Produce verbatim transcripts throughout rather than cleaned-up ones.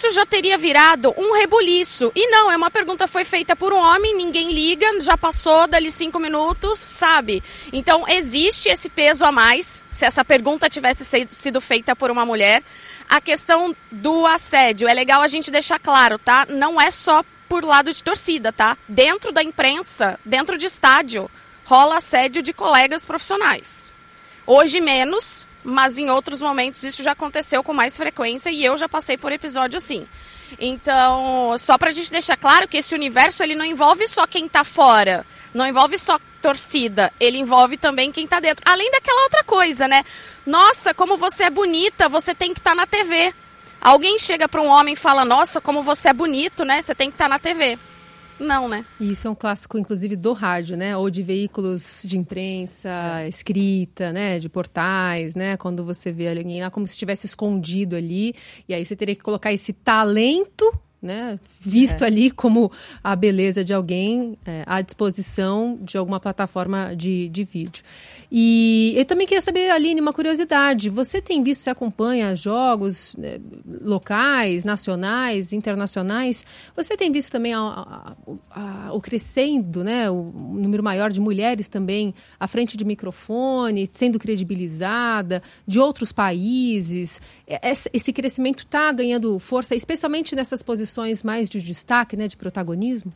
isso já teria virado um rebuliço. E não, é uma pergunta foi feita por um homem, ninguém liga, já passou dali cinco minutos, sabe? Então existe esse peso a mais, se essa pergunta tivesse sido feita por uma mulher. A questão do assédio, é legal a gente deixar claro, tá? Não é só por lado de torcida, tá? Dentro da imprensa, dentro de estádio, rola assédio de colegas profissionais. Hoje menos, mas em outros momentos isso já aconteceu com mais frequência e eu já passei por episódio assim. Então, só pra gente deixar claro que esse universo ele não envolve só quem tá fora, não envolve só torcida, ele envolve também quem tá dentro. Além daquela outra coisa, né? Nossa, como você é bonita, você tem que estar na T V. Alguém chega pra um homem e fala, nossa, como você é bonito, né? Você tem que estar na T V. Não, né? E isso é um clássico, inclusive, do rádio, né? Ou de veículos de imprensa, é. escrita, né? De portais, né? Quando você vê alguém lá como se estivesse escondido ali. E aí você teria que colocar esse talento, né? Visto é. ali como a beleza de alguém é, à disposição de alguma plataforma de, de vídeo. E eu também queria saber, Aline, uma curiosidade. Você tem visto, você acompanha jogos né, locais, nacionais, internacionais? Você tem visto também a, a, a, o crescendo, né, o número maior de mulheres também à frente de microfone, sendo credibilizada, de outros países? Esse crescimento está ganhando força, especialmente nessas posições mais de destaque, né, de protagonismo?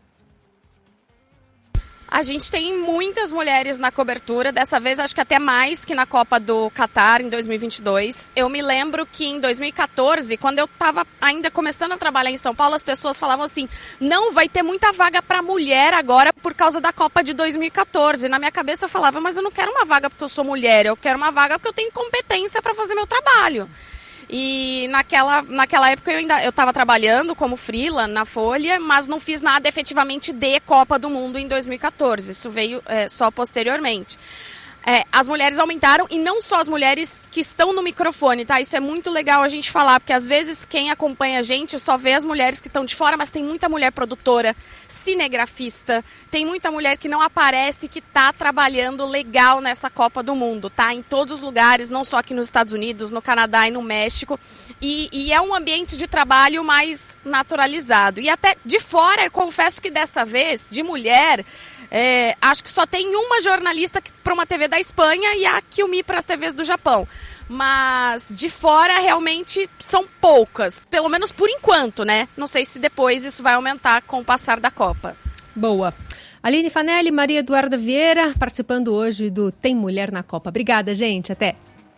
A gente tem muitas mulheres na cobertura, dessa vez acho que até mais que na Copa do Catar em dois mil e vinte e dois. Eu me lembro que em dois mil e quatorze, quando eu estava ainda começando a trabalhar em São Paulo, as pessoas falavam assim, não, vai ter muita vaga para mulher agora por causa da Copa de dois mil e quatorze. Na minha cabeça eu falava, mas eu não quero uma vaga porque eu sou mulher, eu quero uma vaga porque eu tenho competência para fazer meu trabalho. E naquela, naquela época eu ainda eu estava trabalhando como freela na Folha, mas não fiz nada efetivamente de Copa do Mundo em dois mil e quatorze. Isso veio é, só posteriormente. É, as mulheres aumentaram, e não só as mulheres que estão no microfone, tá? Isso é muito legal a gente falar, porque às vezes quem acompanha a gente só vê as mulheres que estão de fora, mas tem muita mulher produtora, cinegrafista, tem muita mulher que não aparece, que tá trabalhando legal nessa Copa do Mundo, tá? Em todos os lugares, não só aqui nos Estados Unidos, no Canadá e no México, e, e é um ambiente de trabalho mais naturalizado. E até de fora, eu confesso que desta vez, de mulher... É, acho que só tem uma jornalista para uma T V da Espanha e a Kiyomi para as T Vs do Japão. Mas de fora realmente são poucas, pelo menos por enquanto, né? Não sei se depois isso vai aumentar com o passar da Copa. Boa. Aline Fanelli, Maria Eduarda Vieira, participando hoje do Tem Mulher na Copa. Obrigada, gente. Até.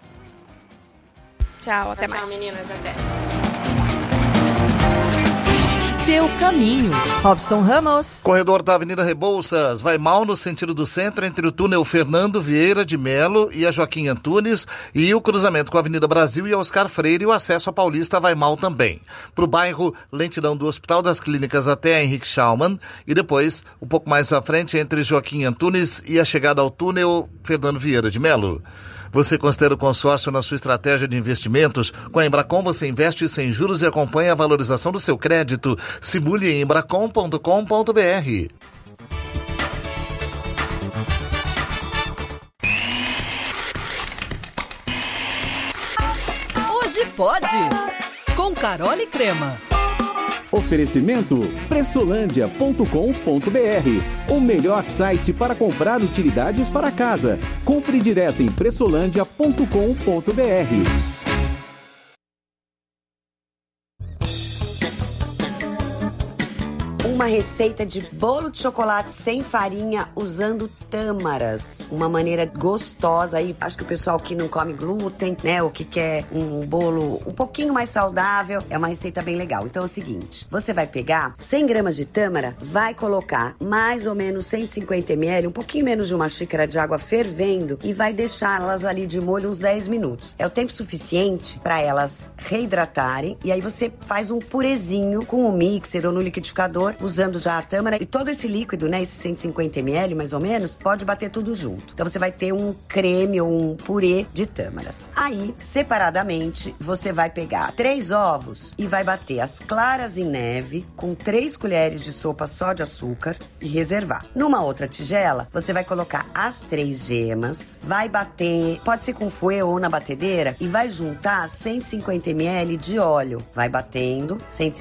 Tchau, até tchau, mais. Tchau, meninas. Até. Seu caminho. Robson Ramos. Corredor da Avenida Rebouças vai mal no sentido do centro entre o túnel Fernando Vieira de Melo e a Joaquim Antunes e o cruzamento com a Avenida Brasil e a Oscar Freire e o acesso à Paulista vai mal também. Para o bairro, lentidão do Hospital das Clínicas até a Henrique Schaumann e depois, um pouco mais à frente, entre Joaquim Antunes e a chegada ao túnel Fernando Vieira de Melo. Você considera o consórcio na sua estratégia de investimentos? Com a Embracon você investe sem juros e acompanha a valorização do seu crédito. Simule em embracon ponto com ponto b r. Hoje pode. Com Carol e Crema. Oferecimento pressolândia ponto com ponto b r, o melhor site para comprar utilidades para casa. Compre direto em pressolândia ponto com ponto b r. Uma receita de bolo de chocolate sem farinha usando tâmaras. Uma maneira gostosa aí. Acho que o pessoal que não come glúten, né, ou que quer um bolo um pouquinho mais saudável, é uma receita bem legal. Então é o seguinte, você vai pegar cem gramas de tâmara, vai colocar mais ou menos cento e cinquenta mililitros, um pouquinho menos de uma xícara de água fervendo e vai deixá-las ali de molho uns dez minutos. É o tempo suficiente para elas reidratarem e aí você faz um purezinho com o mixer ou no liquidificador, usando já a tâmara e todo esse líquido, né, esses cento e cinquenta mililitros mais ou menos, pode bater tudo junto. Então você vai ter um creme ou um purê de tâmaras. Aí, separadamente, você vai pegar três ovos e vai bater as claras em neve com três colheres de sopa só de açúcar e reservar. Numa outra tigela, você vai colocar as três gemas, vai bater, pode ser com fouet ou na batedeira, e vai juntar cento e cinquenta mililitros de óleo. Vai batendo, cento e